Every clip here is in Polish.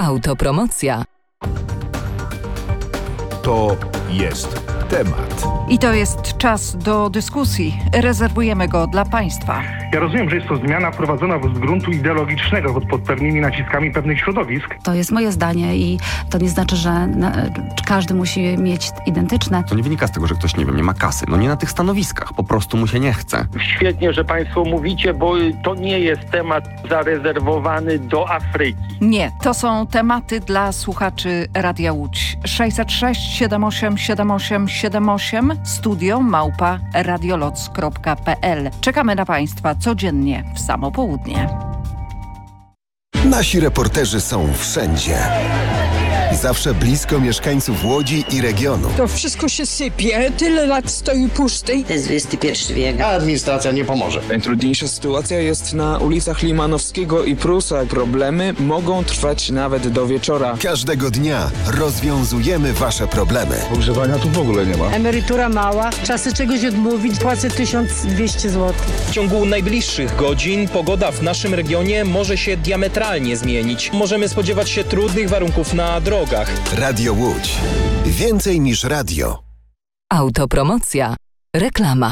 Autopromocja. To jest temat. I to jest czas do dyskusji. Rezerwujemy go dla Państwa. Ja rozumiem, że jest to zmiana wprowadzona z gruntu ideologicznego pod pewnymi naciskami pewnych środowisk. To jest moje zdanie i to nie znaczy, że każdy musi mieć identyczne. To nie wynika z tego, że ktoś, nie ma kasy. Nie na tych stanowiskach. Po prostu mu się nie chce. Świetnie, że Państwo mówicie, bo to nie jest temat zarezerwowany do Afryki. Nie, to są tematy dla słuchaczy Radia Łódź. 606 78 78 78 studio@radioloc.pl. Czekamy na Państwa codziennie w samo południe. Nasi reporterzy są wszędzie. Zawsze blisko mieszkańców Łodzi i regionu. To wszystko się sypie, tyle lat stoi pusty. To jest XXI wiek. A administracja nie pomoże. Najtrudniejsza sytuacja jest na ulicach Limanowskiego i Prusa. Problemy mogą trwać nawet do wieczora. Każdego dnia rozwiązujemy Wasze problemy. Ogrzewania tu w ogóle nie ma. Emerytura mała, czasy czegoś odmówić, płacę 1200 zł. W ciągu najbliższych godzin pogoda w naszym regionie może się diametralnie zmienić. Możemy spodziewać się trudnych warunków na drogach. Radio Łódź. Więcej niż radio. Autopromocja. Reklama.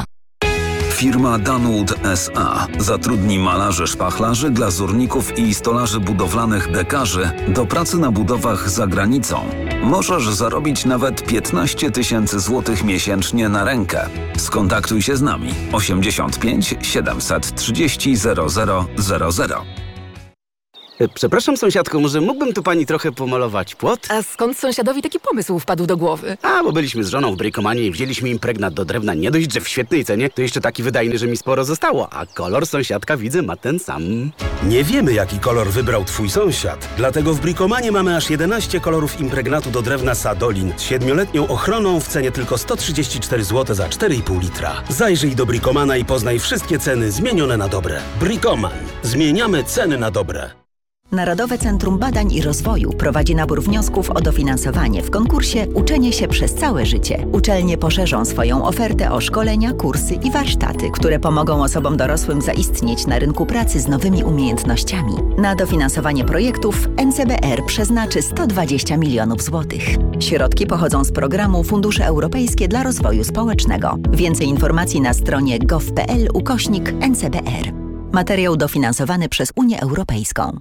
Firma Danwood S.A. zatrudni malarzy, szpachlarzy, glazurników i stolarzy budowlanych dekarzy do pracy na budowach za granicą. Możesz zarobić nawet 15 000 złotych miesięcznie na rękę. Skontaktuj się z nami 85 730 0000. Przepraszam, sąsiadko, może mógłbym tu pani trochę pomalować płot? A skąd sąsiadowi taki pomysł wpadł do głowy? Bo byliśmy z żoną w Brikomanie i wzięliśmy impregnat do drewna nie dość, że w świetnej cenie, to jeszcze taki wydajny, że mi sporo zostało. A kolor sąsiadka, widzę, ma ten sam. Nie wiemy, jaki kolor wybrał twój sąsiad. Dlatego w Brikomanie mamy aż 11 kolorów impregnatu do drewna Sadolin z 7-letnią ochroną w cenie tylko 134 zł za 4,5 litra. Zajrzyj do Brikomana i poznaj wszystkie ceny zmienione na dobre. Brikoman. Zmieniamy ceny na dobre. Narodowe Centrum Badań i Rozwoju prowadzi nabór wniosków o dofinansowanie w konkursie Uczenie się przez całe życie. Uczelnie poszerzą swoją ofertę o szkolenia, kursy i warsztaty, które pomogą osobom dorosłym zaistnieć na rynku pracy z nowymi umiejętnościami. Na dofinansowanie projektów NCBR przeznaczy 120 milionów złotych. Środki pochodzą z programu Fundusze Europejskie dla Rozwoju Społecznego. Więcej informacji na stronie gov.pl/NCBR. Materiał dofinansowany przez Unię Europejską.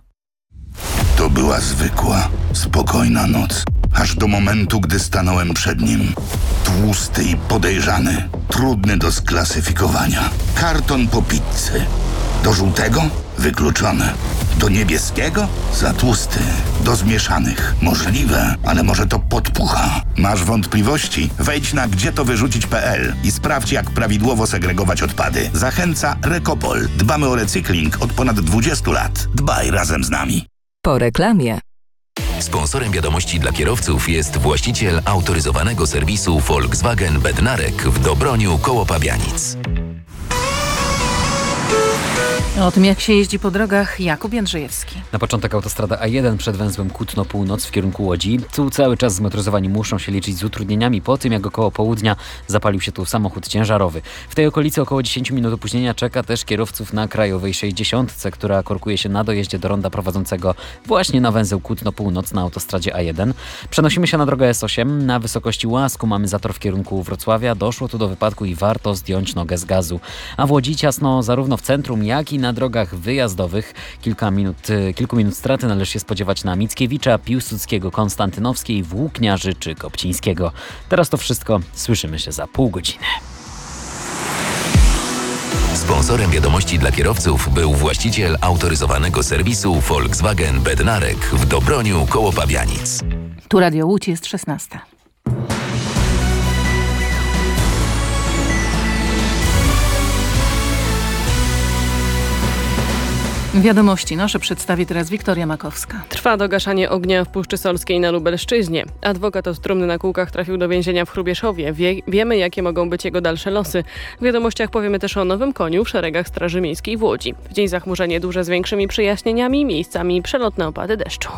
To była zwykła, spokojna noc. Aż do momentu, gdy stanąłem przed nim. Tłusty i podejrzany. Trudny do sklasyfikowania. Karton po pizzy. Do żółtego? Wykluczone. Do niebieskiego? Za tłusty. Do zmieszanych? Możliwe, ale może to podpucha. Masz wątpliwości? Wejdź na gdzietowyrzucić.pl i sprawdź, jak prawidłowo segregować odpady. Zachęca Rekopol. Dbamy o recykling od ponad 20 lat. Dbaj razem z nami. Po reklamie. Sponsorem wiadomości dla kierowców jest właściciel autoryzowanego serwisu Volkswagen Bednarek w Dobroniu koło Pabianic. O tym, jak się jeździ po drogach, Jakub Jędrzejewski. Na początek autostrada A1 przed węzłem Kutno-Północ w kierunku Łodzi. Tu cały czas zmotoryzowani muszą się liczyć z utrudnieniami po tym, jak około południa zapalił się tu samochód ciężarowy. W tej okolicy około 10 minut opóźnienia czeka też kierowców na Krajowej 60, która korkuje się na dojeździe do ronda prowadzącego właśnie na węzeł Kutno-Północ na autostradzie A1. Przenosimy się na drogę S8. Na wysokości Łasku mamy zator w kierunku Wrocławia. Doszło tu do wypadku i warto zdjąć nogę z gazu. A w Łodzi ciasno zarówno w centrum, jak i na drogach wyjazdowych. Kilku minut straty należy się spodziewać na Mickiewicza, Piłsudskiego, Konstantynowskiej, Włókniarzy czy Kopcińskiego. Teraz to wszystko. Słyszymy się za pół godziny. Sponsorem wiadomości dla kierowców był właściciel autoryzowanego serwisu Volkswagen Bednarek w Dobroniu koło Pabianic. Tu Radio Łódź, jest 16. Wiadomości nasze przedstawi teraz Wiktoria Makowska. Trwa dogaszanie ognia w Puszczy Solskiej na Lubelszczyźnie. Adwokat od trumny na kółkach trafił do więzienia w Hrubieszowie. Wiemy, jakie mogą być jego dalsze losy. W wiadomościach powiemy też o nowym koniu w szeregach Straży Miejskiej w Łodzi. W dzień zachmurzenie duże z większymi przyjaśnieniami, miejscami przelotne opady deszczu.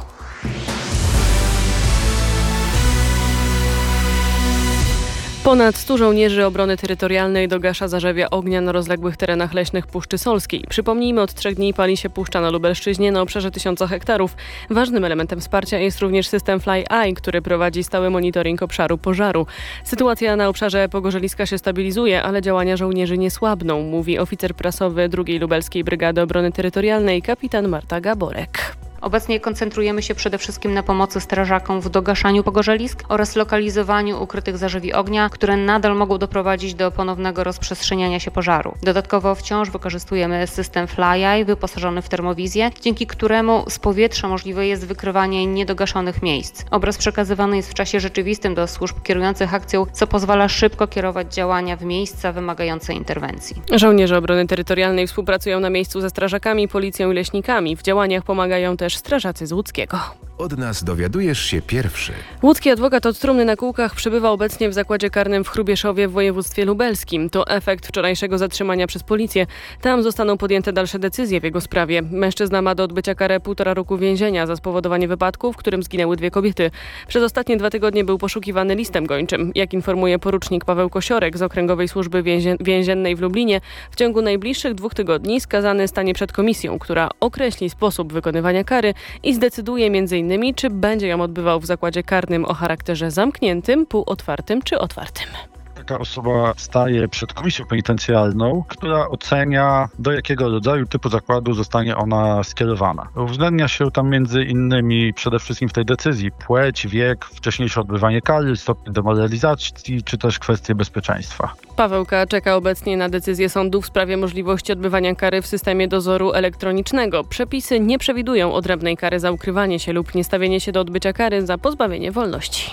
Ponad 100 żołnierzy obrony terytorialnej dogasza zarzewia ognia na rozległych terenach leśnych Puszczy Solskiej. Przypomnijmy, od 3 dni pali się puszcza na Lubelszczyźnie na obszarze 1000 hektarów. Ważnym elementem wsparcia jest również system Fly Eye, który prowadzi stały monitoring obszaru pożaru. Sytuacja na obszarze Pogorzeliska się stabilizuje, ale działania żołnierzy nie słabną, mówi oficer prasowy 2. Lubelskiej Brygady Obrony Terytorialnej kapitan Marta Gaborek. Obecnie koncentrujemy się przede wszystkim na pomocy strażakom w dogaszaniu pogorzelisk oraz lokalizowaniu ukrytych zarzewi ognia, które nadal mogą doprowadzić do ponownego rozprzestrzeniania się pożaru. Dodatkowo wciąż wykorzystujemy system Fly Eye wyposażony w termowizję, dzięki któremu z powietrza możliwe jest wykrywanie niedogaszonych miejsc. Obraz przekazywany jest w czasie rzeczywistym do służb kierujących akcją, co pozwala szybko kierować działania w miejsca wymagające interwencji. Żołnierze obrony terytorialnej współpracują na miejscu ze strażakami, policją i leśnikami. W działaniach pomagają też strażacy z Łódzkiego. Od nas dowiadujesz się pierwszy. Łódzki adwokat od trumny na kółkach przebywa obecnie w zakładzie karnym w Hrubieszowie w województwie lubelskim. To efekt wczorajszego zatrzymania przez policję. Tam zostaną podjęte dalsze decyzje w jego sprawie. Mężczyzna ma do odbycia karę 1,5 roku więzienia za spowodowanie wypadku, w którym zginęły 2 kobiety. Przez ostatnie 2 tygodnie był poszukiwany listem gończym. Jak informuje porucznik Paweł Kosiorek z Okręgowej Służby Więziennej w Lublinie, w ciągu najbliższych 2 tygodni skazany stanie przed komisją, która określi sposób wykonywania kary i zdecyduje m.in. czy będzie ją odbywał w zakładzie karnym o charakterze zamkniętym, półotwartym czy otwartym. Taka osoba staje przed komisją penitencjarną, która ocenia, do jakiego rodzaju typu zakładu zostanie ona skierowana. Uwzględnia się tam między innymi przede wszystkim w tej decyzji płeć, wiek, wcześniejsze odbywanie kary, stopień demoralizacji czy też kwestie bezpieczeństwa. Paweł K. czeka obecnie na decyzję sądu w sprawie możliwości odbywania kary w systemie dozoru elektronicznego. Przepisy nie przewidują odrębnej kary za ukrywanie się lub niestawienie się do odbycia kary za pozbawienie wolności.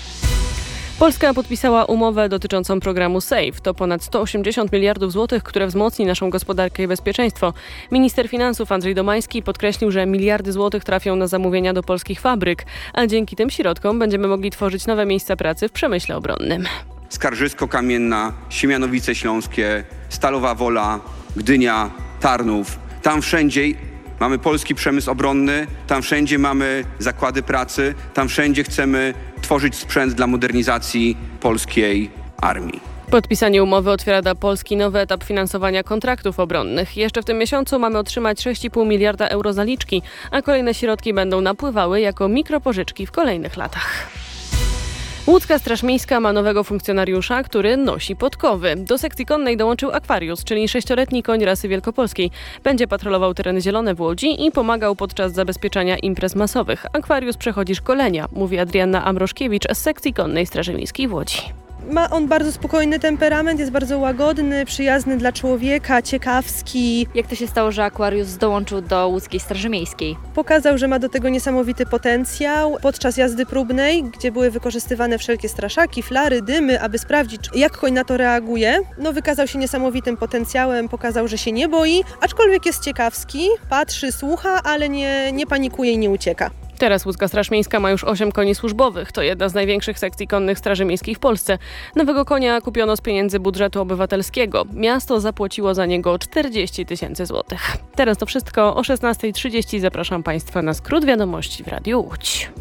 Polska podpisała umowę dotyczącą programu SAFE. To ponad 180 miliardów złotych, które wzmocni naszą gospodarkę i bezpieczeństwo. Minister finansów Andrzej Domański podkreślił, że miliardy złotych trafią na zamówienia do polskich fabryk, a dzięki tym środkom będziemy mogli tworzyć nowe miejsca pracy w przemyśle obronnym. Skarżysko-Kamienna, Siemianowice Śląskie, Stalowa Wola, Gdynia, Tarnów. Tam wszędzie mamy polski przemysł obronny, tam wszędzie mamy zakłady pracy, tam wszędzie chcemy tworzyć sprzęt dla modernizacji polskiej armii. Podpisanie umowy otwiera dla Polski nowy etap finansowania kontraktów obronnych. Jeszcze w tym miesiącu mamy otrzymać 6,5 miliarda euro zaliczki, a kolejne środki będą napływały jako mikropożyczki w kolejnych latach. Łódzka Straż Miejska ma nowego funkcjonariusza, który nosi podkowy. Do sekcji konnej dołączył Aquarius, czyli 6-letni koń rasy wielkopolskiej. Będzie patrolował tereny zielone w Łodzi i pomagał podczas zabezpieczania imprez masowych. Aquarius przechodzi szkolenia, mówi Adrianna Amroszkiewicz z sekcji konnej Straży Miejskiej w Łodzi. Ma on bardzo spokojny temperament, jest bardzo łagodny, przyjazny dla człowieka, ciekawski. Jak to się stało, że Aquarius dołączył do Łódzkiej Straży Miejskiej? Pokazał, że ma do tego niesamowity potencjał. Podczas jazdy próbnej, gdzie były wykorzystywane wszelkie straszaki, flary, dymy, aby sprawdzić, jak koń na to reaguje, wykazał się niesamowitym potencjałem, pokazał, że się nie boi, aczkolwiek jest ciekawski, patrzy, słucha, ale nie panikuje i nie ucieka. Teraz Łódzka Straż Miejska ma już 8 koni służbowych. To jedna z największych sekcji konnych Straży Miejskiej w Polsce. Nowego konia kupiono z pieniędzy budżetu obywatelskiego. Miasto zapłaciło za niego 40 000 złotych. Teraz to wszystko. O 16:30 zapraszam Państwa na skrót wiadomości w Radiu Łódź.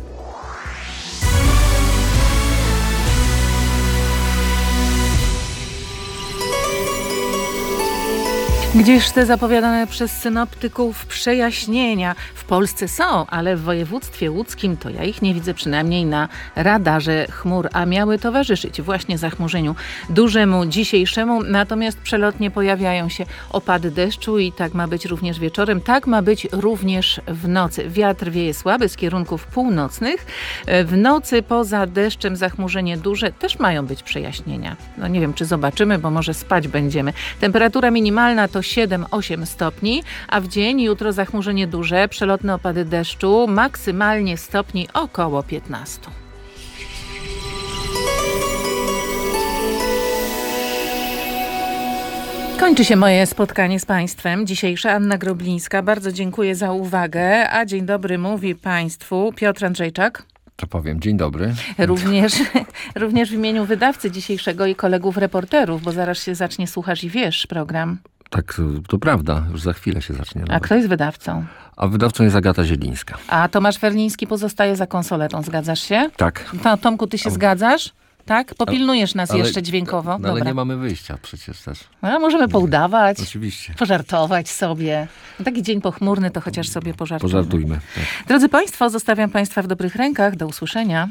Gdzież te zapowiadane przez synoptyków przejaśnienia w Polsce są, ale w województwie łódzkim to ja ich nie widzę, przynajmniej na radarze chmur, a miały towarzyszyć właśnie zachmurzeniu dużemu dzisiejszemu. Natomiast przelotnie pojawiają się opady deszczu i tak ma być również wieczorem, tak ma być również w nocy. Wiatr wieje słaby z kierunków północnych. W nocy poza deszczem zachmurzenie duże też mają być przejaśnienia. Nie wiem, czy zobaczymy, bo może spać będziemy. Temperatura minimalna to 7-8 stopni, a w dzień jutro zachmurzenie duże, przelotne opady deszczu, maksymalnie stopni około 15. Kończy się moje spotkanie z Państwem. Dzisiejsza Anna Groblińska. Bardzo dziękuję za uwagę, a dzień dobry mówi Państwu Piotr Andrzejczak. To powiem, dzień dobry. Również w imieniu wydawcy dzisiejszego i kolegów reporterów, bo zaraz się zacznie Słuchasz i Wiesz program. Tak, to prawda. Już za chwilę się zacznie. A kto jest wydawcą? A wydawcą jest Agata Zielińska. A Tomasz Werliński pozostaje za konsoletą, zgadzasz się? Tak. Tomku, ty się zgadzasz? tak? Popilnujesz nas jeszcze dźwiękowo. No, ale nie mamy wyjścia przecież też. No, możemy poudawać. Oczywiście. Pożartować sobie. Taki dzień pochmurny, to chociaż sobie pożartujmy. Pożartujmy. Tak. Drodzy Państwo, zostawiam Państwa w dobrych rękach. Do usłyszenia.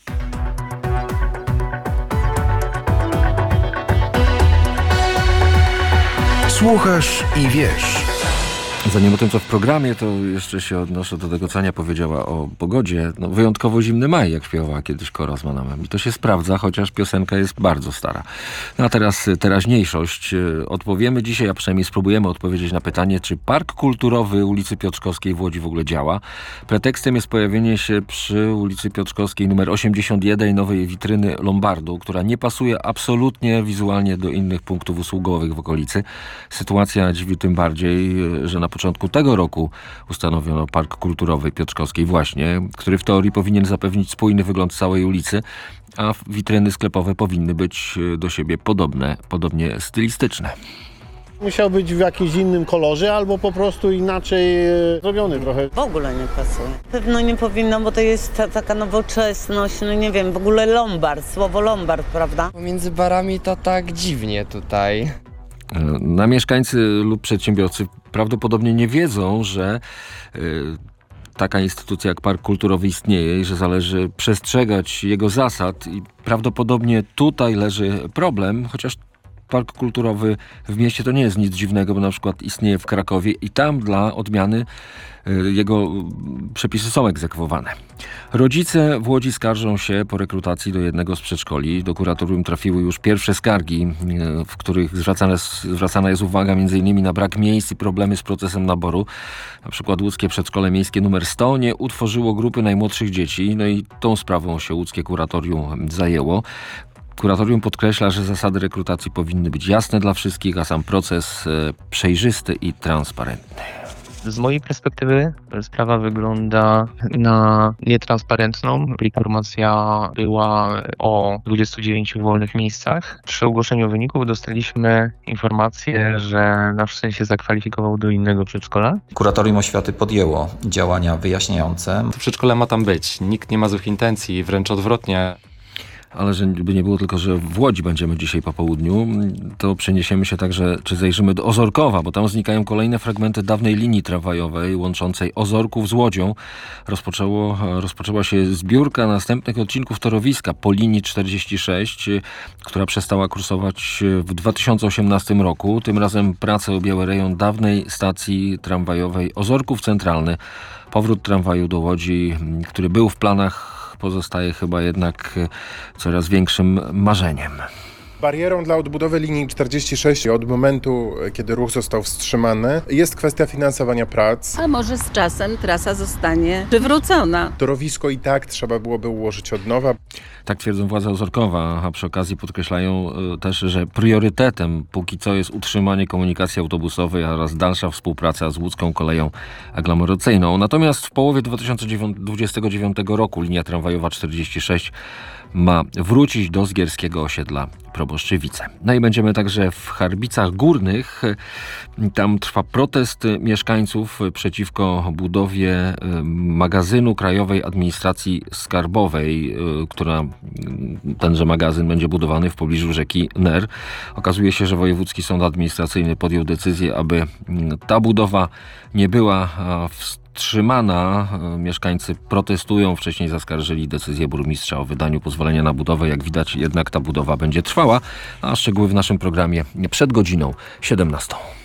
Słuchasz i wiesz. Zanim o tym, co w programie, to jeszcze się odnoszę do tego, co Ania powiedziała o pogodzie. No, wyjątkowo zimny maj, jak śpiewała kiedyś Kora z Manamem. I to się sprawdza, chociaż piosenka jest bardzo stara. No a teraz teraźniejszość. Odpowiemy dzisiaj, a przynajmniej spróbujemy odpowiedzieć na pytanie, czy Park Kulturowy ulicy Piotrkowskiej w Łodzi w ogóle działa. Pretekstem jest pojawienie się przy ulicy Piotrkowskiej numer 81 nowej witryny Lombardu, która nie pasuje absolutnie wizualnie do innych punktów usługowych w okolicy. Sytuacja dziwi tym bardziej, że na początku tego roku ustanowiono Park Kulturowy Piotrkowskiej właśnie, który w teorii powinien zapewnić spójny wygląd całej ulicy, a witryny sklepowe powinny być do siebie podobnie stylistyczne. Musiał być w jakimś innym kolorze albo po prostu inaczej zrobiony trochę. W ogóle nie pasuje. Pewno nie powinno, bo to jest taka nowoczesność, no nie wiem, w ogóle Lombard, słowo Lombard, prawda? Między barami to tak dziwnie tutaj. Na mieszkańcy lub przedsiębiorcy prawdopodobnie nie wiedzą, że taka instytucja jak Park Kulturowy istnieje i że zależy przestrzegać jego zasad i prawdopodobnie tutaj leży problem, chociaż Park Kulturowy w mieście to nie jest nic dziwnego, bo na przykład istnieje w Krakowie i tam dla odmiany jego przepisy są egzekwowane. Rodzice w Łodzi skarżą się po rekrutacji do jednego z przedszkoli. Do kuratorium trafiły już pierwsze skargi, w których zwracana jest uwaga m.in. na brak miejsc i problemy z procesem naboru. Na przykład łódzkie przedszkole miejskie numer 100 nie utworzyło grupy najmłodszych dzieci, no i tą sprawą się łódzkie kuratorium zajęło. Kuratorium podkreśla, że zasady rekrutacji powinny być jasne dla wszystkich, a sam proces przejrzysty i transparentny. Z mojej perspektywy sprawa wygląda na nietransparentną. Informacja była o 29 wolnych miejscach. Przy ogłoszeniu wyników dostaliśmy informację, że nasz syn się zakwalifikował do innego przedszkola. Kuratorium Oświaty podjęło działania wyjaśniające. To przedszkole ma tam być. Nikt nie ma złych intencji, wręcz odwrotnie. Ale żeby nie było tylko, że w Łodzi będziemy dzisiaj po południu, to przeniesiemy się także, czy zajrzymy do Ozorkowa, bo tam znikają kolejne fragmenty dawnej linii tramwajowej łączącej Ozorków z Łodzią. Rozpoczęła się zbiórka następnych odcinków torowiska po linii 46, która przestała kursować w 2018 roku. Tym razem prace objęły rejon dawnej stacji tramwajowej Ozorków Centralny. Powrót tramwaju do Łodzi, który był w planach, pozostaje chyba jednak coraz większym marzeniem. Barierą dla odbudowy linii 46 od momentu, kiedy ruch został wstrzymany, jest kwestia finansowania prac. A może z czasem trasa zostanie przywrócona. Torowisko i tak trzeba byłoby ułożyć od nowa. Tak twierdzą władze Ozorkowa, a przy okazji podkreślają też, że priorytetem póki co jest utrzymanie komunikacji autobusowej oraz dalsza współpraca z łódzką koleją aglomeracyjną. Natomiast w połowie 2029 roku linia tramwajowa 46 ma wrócić do zgierskiego osiedla Proboszczywice. No i będziemy także w Charbicach Górnych. Tam trwa protest mieszkańców przeciwko budowie magazynu Krajowej Administracji Skarbowej, tenże magazyn będzie budowany w pobliżu rzeki Ner. Okazuje się, że Wojewódzki Sąd Administracyjny podjął decyzję, aby ta budowa nie była wstrzymana. Mieszkańcy protestują. Wcześniej zaskarżyli decyzję burmistrza o wydaniu pozwolenia na budowę. Jak widać, jednak ta budowa będzie trwała, a szczegóły w naszym programie przed godziną 17.